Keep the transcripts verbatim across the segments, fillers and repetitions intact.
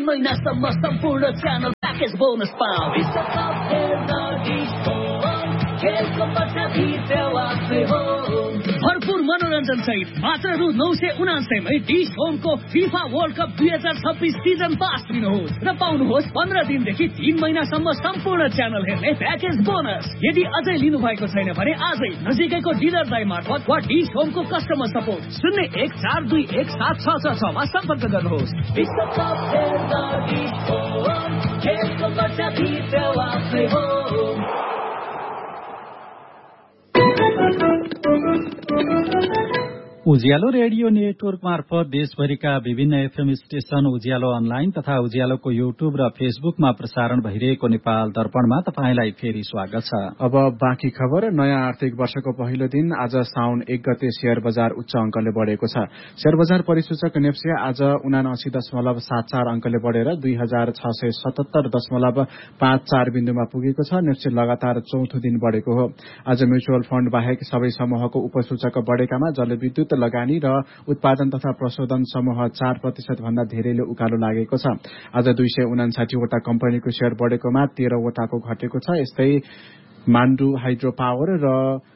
तीन महिनासम्म सम्पूर्ण च्यानल प्याकेज बोनस पाऊ। विश्वकप हेर्न डिश होम, खेलको पट्टा भित्र आफै हो। भरपूर मनोरञ्जन सहित मात्र रु नौ सय उनासयमै डिश होमको फिफा वर्ल्ड कप दुई हजार छब्बिस सिजन पास लिनुहोस् र पाउनुहोस् पन्ध्र दिनदेखि तीन महिनासम्म सम्पूर्ण च्यानल हेर्ने प्याकेज बोनस। यदि अझै लिनु भएको छैन भने आजै नजिकैको डिलर दाइ मार्फत वा डिश होमको कस्टमर सपोर्ट शून्य एक चार दुई एक सात छ छ छमा सम्पर्क गर्नुहोस्। विश्वकप हेर्न डिश होम, खेलको पट्टा भित्र आफै हो। उज्यालो रेडियो नेटवर्क मार्फत देशभरिका विभिन्न एफएम स्टेशन, उज्यालो अनलाइन तथा उज्यालोको युट्युब र फेसबुकमा प्रसारण भइरहेको नेपाल दर्पणमा तपाईंलाई फेरि स्वागत छ। अब बाँकी खबर। नयाँ आर्थिक वर्षको पहिलो दिन आज साउन एक गते शेयर बजार उच्च अंकले बढ़ेको छ। शेयर बजार परिसूचक नेप्से आज उनासी दशमलव सात चार अंकले बढ़ेर दुई हजार छ सय सतहत्तर दशमलव पाँच चार बिन्दुमा पुगेको छ। नेप्से लगातार चौथो दिन बढ़ेको हो। आज म्युचुअल फण्ड बाहेक सबै समूहको उपसूचक बढ़ेकामा जलविद्युत, लगानी र उत्पादन तथा प्रशोधन समूह चार प्रतिशत भन्दा धेरैले उकालो लागेको छ। आज दुई सय उनासाठी वटा कम्पनीको शेयर बढ़ेकोमा तेह्रवटाको घटेको छ। यस्तै माण्डु हाइड्रो पावर र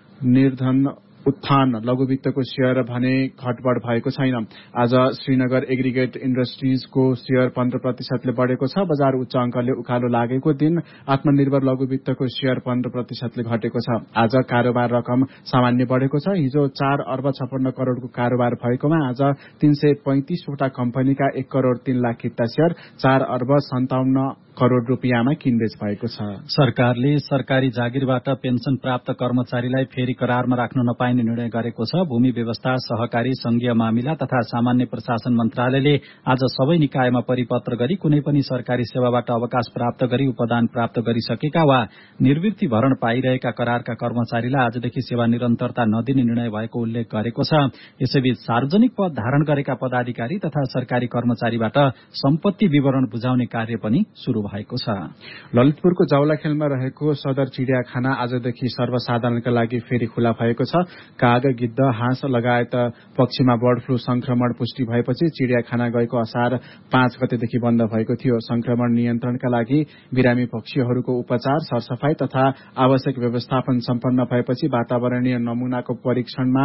निर्धन उत्थान लघुवित्तको शेयर भने घटबढ भएको छैन। आज श्रीनगर एग्रिगेट इन्डस्ट्रीजको शेयर पन्ध्र प्रतिशतले बढ़ेको छ। बजार उच्च अंकले उकालो लागेको दिन आत्मनिर्भर लघुवित्तको शेयर पन्ध्र प्रतिशतले घटेको छ। आज कारोबार रकम सामान्य बढ़ेको छ। हिजो चार अर्ब छप्पन्न करोड़को कारोबार भएकोमा आज तीन सय पैंतिसवटा कम्पनीका एक करोड़ तीन लाख किता शेयर चार अर्ब सन्ताउन्न करोड़ रुपियाँमा किनबेच भएको छ। सरकारले सरकारी जागिरबाट पेन्सन प्राप्त कर्मचारीलाई फेरि करारमा राख्न नपाइने निर्णय गरेको छ। भूमि व्यवस्था, सहकारी, संघीय मामिला तथा सामान्य प्रशासन मन्त्रालयले आज सबै निकायमा परिपत्र गरी कुनै पनि सरकारी सेवाबाट अवकाश प्राप्त गरी उपदान प्राप्त गरिसकेका वा निवृत्ति भरण पाइरहेका करारका कर्मचारीलाई आजदेखि सेवा निरन्तरता नदिने निर्णय भएको उल्लेख गरेको छ। यसैबीच सार्वजनिक पद धारण गरेका पदाधिकारी तथा सरकारी कर्मचारीबाट सम्पत्ति विवरण बुझाउने कार्य पनि शुरू भएको छ। ललितपुरको जाउलाखेलमा रहेको सदर चिडियाखाना आजदेखि सर्वसाधारणका लागि फेरि खुला भएको छ। काग, गिद्ध, हाँस लगायत पक्षीमा बर्ड फ्लू संक्रमण पुष्टि भएपछि चिडियाखाना गएको असार पाँच गतेदेखि बन्द भएको थियो। संक्रमण नियन्त्रणका लागि बिरामी पक्षीहरूको उपचार, सरसफाई तथा आवश्यक व्यवस्थापन सम्पन्न भएपछि वातावरणीय नमूनाको परीक्षणमा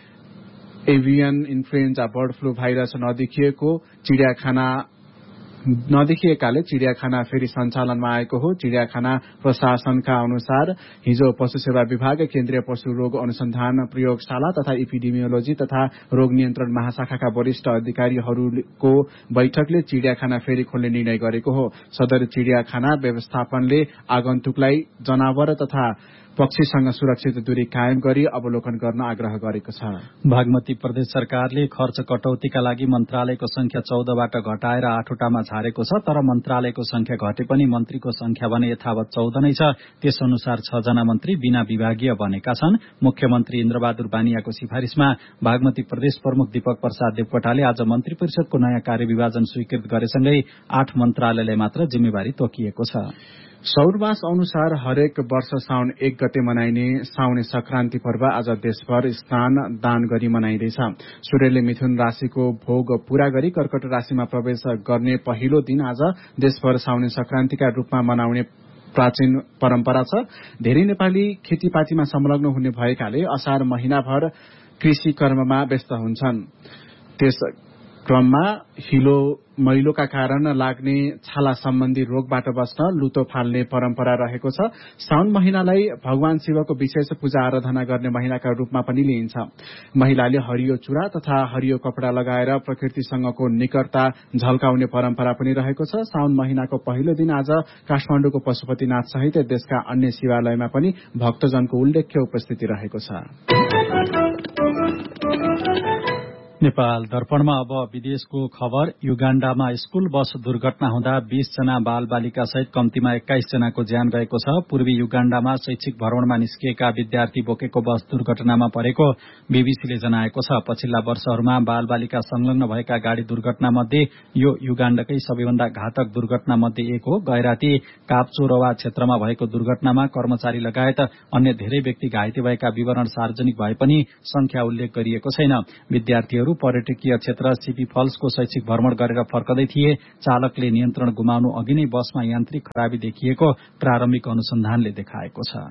avian influenza bird flu virus नदेखिएको चिडियाखाना नदेखिएकाले चिडियाखाना फेरि सञ्चालनमा आएको हो। चिडियाखाना प्रशासनका अनुसार हिजो पशु सेवा विभाग, केन्द्रीय पशु रोग अनुसन्धान प्रयोगशाला तथा इपिडेमियोलोजी तथा रोग नियन्त्रण महाशाखाका वरिष्ठ अधिकारीहरूको बैठकले चिडियाखाना फेरि खोल्ने निर्णय गरेको हो। सदर चिडियाखाना व्यवस्थापनले आगन्तुकलाई जनावर तथा पक्षीसँग सुरक्षित दूरी कायम गरी अवलोकन गर्न आग्रह गरेको छ। बागमती प्रदेश सरकारले खर्च कटौतीका लागि मन्त्रालयको संख्या चौधबाट घटाएर आठवटामा झारेको छ। तर मन्त्रालयको संख्या घटे पनि मन्त्रीको संख्या भने यथावत चौध नै छ। त्यस अनुसार छ जना मन्त्री बिना विभागीय बनेका छन्। मुख्यमन्त्री इन्द्रबहादुर बानियाको सिफारिशमा बागमती प्रदेश प्रमुख दीपक प्रसाद देवकोटाले आज मन्त्री परिषदको नयाँ कार्यविभाजन स्वीकृत गरेसँगै आठ मन्त्रालयलाई मात्र जिम्मेवारी तोकिएको छ। सौरमास अनुसार हरेक वर्ष साउन एक गते मनाइने साउने संक्रान्ति पर्व आज देशभर स्नान दान गरी मनाइँदैछ। सूर्यले मिथुन राशिको भोग पूरा गरी कर्कट राशिमा प्रवेश गर्ने पहिलो दिन आज देशभर साउने संक्रान्तिका रूपमा मनाउने प्राचीन परम्परा छ। धेरै नेपाली खेतीपातीमा संलग्न हुने भएकाले असार महिनाभर कृषि कर्ममा व्यस्त हुन्छन्। त्यस क्रममा हिलो मैलोका कारण लाग्ने छाला सम्बन्धी रोगबाट बस्न लुतो फाल्ने परम्परा रहेको छ। साउन महिनालाई भगवान शिवको विशेष पूजा आराधना गर्ने महिनाका रूपमा पनि लिइन्छ। महिलाले हरियो चुरा तथा हरियो कपड़ा लगाएर प्रकृतिसँगको निकटता झल्काउने परम्परा पनि रहेको छ। साउन महिनाको पहिलो दिन आज काठमाडौँको पशुपतिनाथ सहित देशका अन्य शिवालयमा पनि भक्तजनको उल्लेख्य उपस्थिति रहेको छ। नेपाल दर्पणमा अब विदेशको खबर। युगाण्डामा स्कूल बस दुर्घटना हुँदा बीस जना बाल बालिका सहित कम्तीमा एक्काइस जनाको ज्यान गएको छ। पूर्वी युगाण्डामा शैक्षिक भ्रमणमा निस्किएका विद्यार्थी बोकेको बस दुर्घटनामा परेको बीबीसीले जनाएको छ। पछिल्ला वर्षहरूमा बाल बालिका संलग्न भएका गाड़ी दुर्घटना मध्ये यो युगाण्डकै सबैभन्दा घातक दुर्घटना मध्ये एक हो। गैराती काप्चोरवा क्षेत्रमा भएको दुर्घटनामा कर्मचारी लगायत अन्य धेरै व्यक्ति घाइते भएका विवरण सार्वजनिक भए पनि संख्या उल्लेख गरिएको छैन। विद्यार्थीहरू यात्रुहरू पर्यटकीय क्षेत्र सिपी फल्सको शैक्षिक भ्रमण गरेर फर्कदै थिए। चालकले नियन्त्रण गुमाउनु अघि नै बसमा यान्त्रिक खराबी देखिएको प्रारम्भिक अनुसन्धानले देखाएको छ।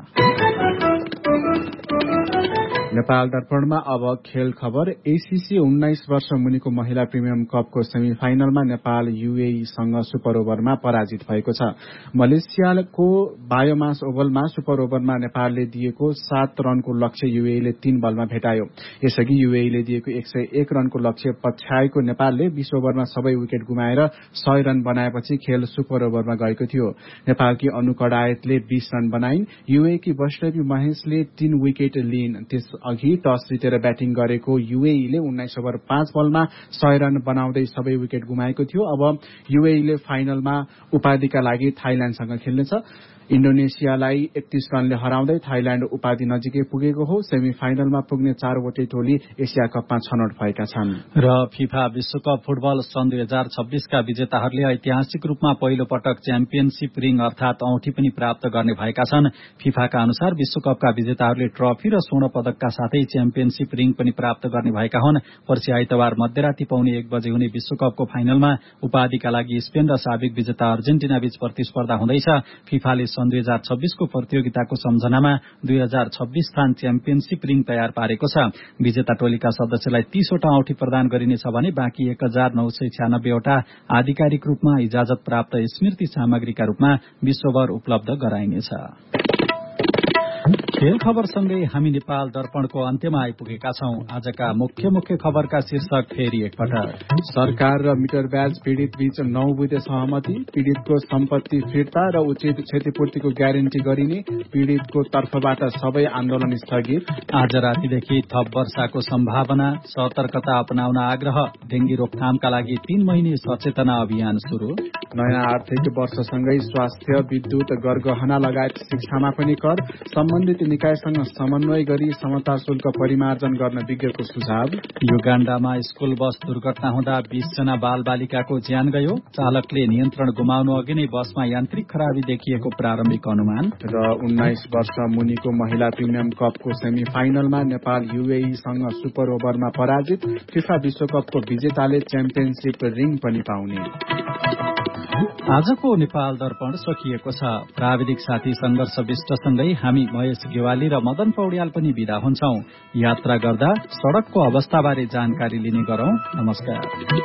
नेपाल दर्पणमा अब खेल खबर। एसीसी उन्नाइस वर्ष मुनिको महिला प्रिमियम कपको सेमी फाइनलमा नेपाल यूएईसँग सुपर ओभरमा पराजित भएको छ। मलेसियाको बायोमास ओभलमा सुपर ओभरमा नेपालले दिएको सात रनको लक्ष्य यूएईले तीन बलमा भेटायो। यसअघि यूएईले दिएको एक सय एक रनको लक्ष्य पछ्याएको नेपालले बीस ओभरमा सबै विकेट गुमाएर सय रन बनाएपछि खेल सुपर ओभरमा गएको थियो। नेपालकी अनु कडायतले बीस रन बनाइन्। यूएईकी वैष्णवी महेशले तीन विकेट लिइन्। त्यस अघि टस जितेर ब्याटिङ गरेको यूएईले उन्नाइस ओभर पाँच बलमा सय रन बनाउँदै सबै विकेट गुमाएको थियो। अब यूएईले फाइनलमा उपाधिका लागि थाइल्याण्डसँग खेल्नेछ। इन्डोनेसियालाई एकतीस रनले हराउँदै थाइल्याण्ड उपाधि नजिकै पुगेको हो। सेमी फाइनलमा पुग्ने चारवटै टोली एसिया कपमा छनौट भएका छन्। र फिफा विश्वकप फुटबल सन् दुई हजार छब्बीसका विजेताहरूले ऐतिहासिक रूपमा पहिलो पटक च्याम्पियनशीप रिङ अर्थात औंठी पनि प्राप्त गर्ने भएका छन्। फिफाका अनुसार विश्वकपका विजेताहरूले ट्रफी र स्वर्ण पदकका साथै च्याम्पियनशीप रिङ पनि प्राप्त गर्ने भएका हुन्। पर्सि आइतबार मध्यराती पाउने एक बजे हुने विश्वकपको फाइनलमा उपाधिका लागि स्पेन र साबिक विजेता अर्जेन्टिना बीच प्रतिस्पर्धा हुँदैछ। फिफाले सन् दुई हजार छब्बीसको प्रतियोगिताको सम्झनामा दुई हजार छब्बीस स्थान च्याम्पियनशीप रिङ तयार पारेको छ। विजेता टोलीका सदस्यलाई तीसवटा औंठी प्रदान गरिनेछ भने बाँकी एक हजार नौ सय छ्यानब्बेवटा आधिकारिक रूपमा इजाजत प्राप्त स्मृति सामग्रीका रूपमा विश्वभर उपलब्ध गराइनेछ। खेल खबरसँगै हामी नेपाल दर्पणको अन्त्यमा आइपुगेका छौं। आजका मुख्य मुख्य खबरका शीर्षक फेरि एकपटक। सरकार र मिटर ब्याज पीड़ित बीच नौ बुधे सहमति। पीड़ितको सम्पत्ति फिर्ता र उचित क्षतिपूर्तिको ग्यारेन्टी गरिने पीड़ितको तर्फबाट सबै आन्दोलन स्थगित। आज रातिदेखि थप वर्षाको सम्भावना। सतर्कता अपनाउन आग्रह। डेंगी रोकथामका लागि तीन महिने सचेतना अभियान शुरू। नयाँ आर्थिक वर्षसँगै स्वास्थ्य, विद्युत, गरगहना लगायत शिक्षामा पनि कर। सम्बन्धित निकायसँग समन्वय गरी समता शुल्क परिमार्जन गर्न विज्ञको सुझाव। युगाण्डामा स्कूल बस दुर्घटना हुँदा बीस जना बाल बालिकाको ज्यान गयो। चालकले नियन्त्रण गुमाउनु अघि नै बसमा यान्त्रिक खराबी देखिएको प्रारम्भिक अनुमान। र उन्नाइस वर्ष मुनिको महिला प्रिमियम कपको सेमी फाइनलमा नेपाल यूएईसँग सुपर ओभरमा पराजित। फिफा विश्वकपको विजेताले च्याम्पियनशीप रिङ पनि पाउने। आजको नेपाल दर्पण सकिएको छ। प्राविधिक साथी संघर्ष विष्टसँगै हामी महेश गेवाली र मदन पौड्याल पनि विदा हुन्छौं। यात्रा गर्दा सड़कको अवस्थाबारे जानकारी लिने गरौं। नमस्कार।